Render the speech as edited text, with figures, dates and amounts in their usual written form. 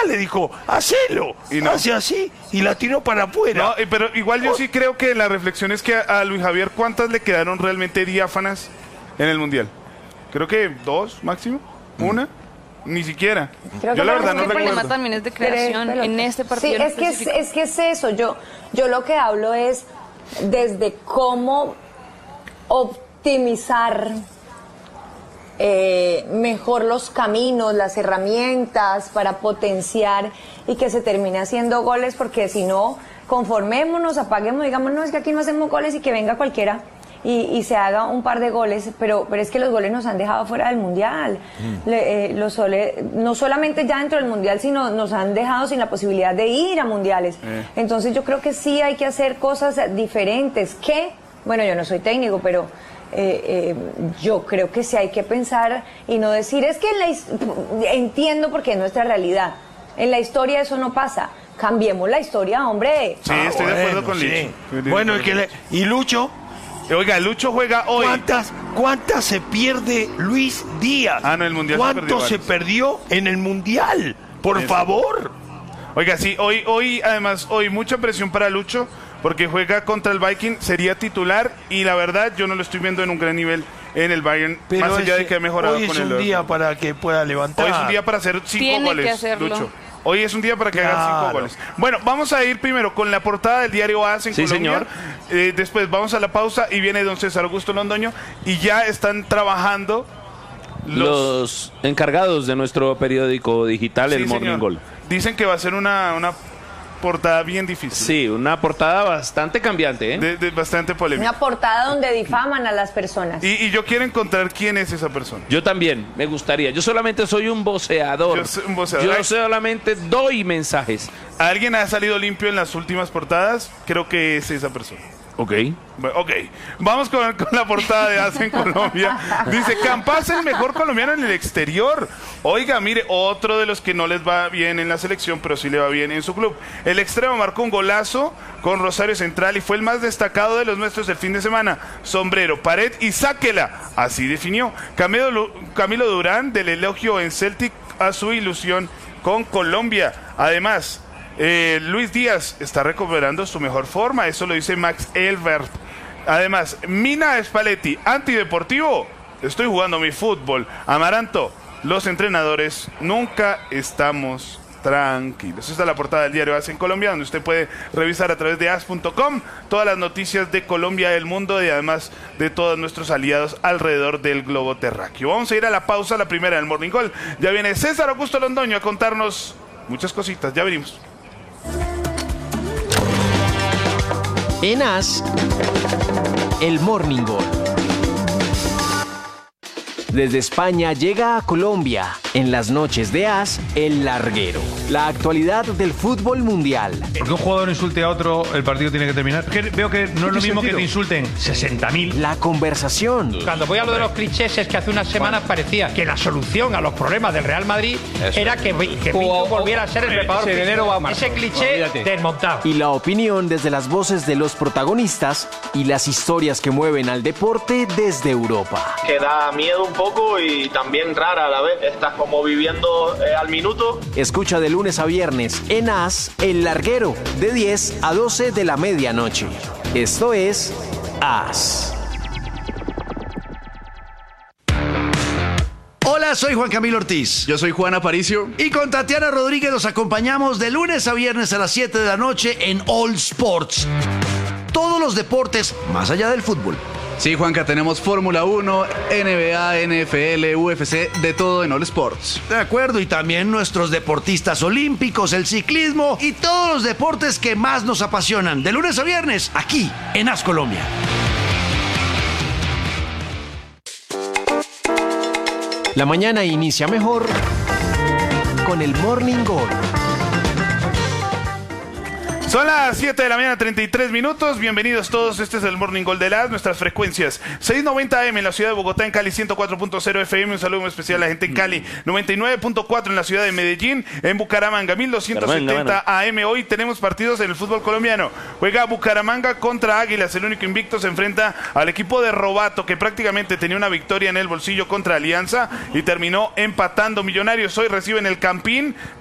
le dijo, hacelo. Y no. Hace así y la tiró para afuera. No, pero igual yo sí creo que la reflexión es que a Luis Javier, ¿cuántas le quedaron realmente diáfanas en el Mundial? Creo que 2 máximo, una. Ni siquiera. Creo yo la verdad no recuerdo. recuerdo. El problema también es de creación en este partido. Sí, es que es eso. Yo lo que hablo es desde cómo optimizar mejor los caminos, las herramientas para potenciar y que se termine haciendo goles, porque si no, conformémonos, apaguemos, digamos, no, es que aquí no hacemos goles y que venga cualquiera y se haga un par de goles, pero es que los goles nos han dejado fuera del Mundial. No solamente ya dentro del Mundial, sino nos han dejado sin la posibilidad de ir a Mundiales. Entonces yo creo que sí hay que hacer cosas diferentes, bueno, yo no soy técnico, pero yo creo que sí hay que pensar y no decir, es que entiendo porque es nuestra realidad. En la historia eso no pasa. Cambiemos la historia, hombre. Sí, estoy de acuerdo con Lucho. Bueno, ¿y Lucho? Oiga, Lucho juega hoy. ¿Cuántas se pierde Luis Díaz? En el Mundial ¿Cuánto se perdió en el Mundial? Por favor. Oiga, sí, hoy mucha presión para Lucho, porque juega contra el Viking, sería titular, y la verdad yo no lo estoy viendo en un gran nivel en el Bayern, pero más allá de que ha mejorado con el Hoy es un día para que pueda levantar. Hoy es un día para hacer 5 goles, Lucho. Hoy es un día para que hagan 5 goles. Bueno, vamos a ir primero con la portada del diario AS en Colombia. Señor. Después vamos a la pausa y viene don César Augusto Londoño, y ya están trabajando los encargados de nuestro periódico digital, el Morning Goal. Dicen que va a ser una portada bien difícil. Sí, una portada bastante cambiante, bastante polémica. Una portada donde difaman a las personas. Y yo quiero encontrar quién es esa persona. Yo también, me gustaría. Yo solamente soy un voceador. Yo soy un voceador. Yo solamente doy mensajes. ¿Alguien ha salido limpio en las últimas portadas? Creo que es esa persona. Ok. Vamos con la portada de AS en Colombia. Dice, Campas el mejor colombiano en el exterior. Oiga, mire, otro de los que no les va bien en la selección, pero sí le va bien en su club. El extremo marcó un golazo con Rosario Central y fue el más destacado de los nuestros el fin de semana. Sombrero, pared y sáquela. Así definió Camilo Durán, del elogio en Celtic a su ilusión con Colombia. Además, Luis Díaz está recuperando su mejor forma, eso lo dice Max Elbert. Además, Mina Spalletti, antideportivo, estoy jugando mi fútbol. Amaranto, los entrenadores nunca estamos tranquilos. Esta es la portada del diario AS en Colombia, donde usted puede revisar a través de as.com todas las noticias de Colombia, del mundo y además de todos nuestros aliados alrededor del globo terráqueo. Vamos a ir a la pausa, la primera del Morning Call. Ya viene César Augusto Londoño a contarnos muchas cositas. Ya venimos. En AS, el Morning Goal. Desde España llega a Colombia, en las noches de AS, El Larguero. La actualidad del fútbol mundial. Porque un jugador insulte a otro, el partido tiene que terminar. Veo que no es lo mismo que te insulten 60.000. La conversación. Cuando voy a lo de los clichés, es que hace unas semanas parecía que la solución a los problemas del Real Madrid era que Pinto volviera a ser el preparador físico. Ese cliché desmontado. Y la opinión desde las voces de los protagonistas y las historias que mueven al deporte desde Europa. Que da miedo un poco y también rara a la vez. Estás como viviendo al minuto. Escucha de lunes a viernes en AS, El Larguero, de 10 a 12 de la medianoche. Esto es AS. Hola, soy Juan Camilo Ortiz. Yo soy Juan Aparicio. Y con Tatiana Rodríguez los acompañamos de lunes a viernes a las 7 de la noche en All Sports. Todos los deportes más allá del fútbol. Sí, Juanca, tenemos Fórmula 1, NBA, NFL, UFC, de todo en All Sports. De acuerdo, y también nuestros deportistas olímpicos, el ciclismo y todos los deportes que más nos apasionan. De lunes a viernes, aquí en AS Colombia. La mañana inicia mejor con el Morning Goal. Son las 7 de la mañana, 33 minutos. Bienvenidos todos. Este es el Morning Goal de las nuestras frecuencias. 690 AM en la ciudad de Bogotá, en Cali 104.0 FM. Un saludo muy especial a la gente en Cali. 99.4 en la ciudad de Medellín. En Bucaramanga, 1270 AM. Hoy tenemos partidos en el fútbol colombiano. Juega Bucaramanga contra Águilas. El único invicto se enfrenta al equipo de Robato, que prácticamente tenía una victoria en el bolsillo contra Alianza y terminó empatando. Millonarios hoy reciben el Campín.